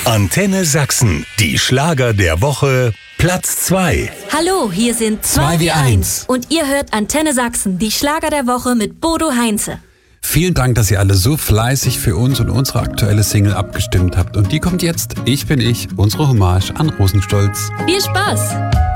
Antenne Sachsen, die Schlager der Woche, Platz 2. Hallo, hier sind 2W1 und ihr hört Antenne Sachsen, die Schlager der Woche mit Bodo Heinze. Vielen Dank, dass ihr alle so fleißig für uns und unsere aktuelle Single abgestimmt habt. Und die kommt jetzt, Ich bin ich, unsere Hommage an Rosenstolz. Viel Spaß!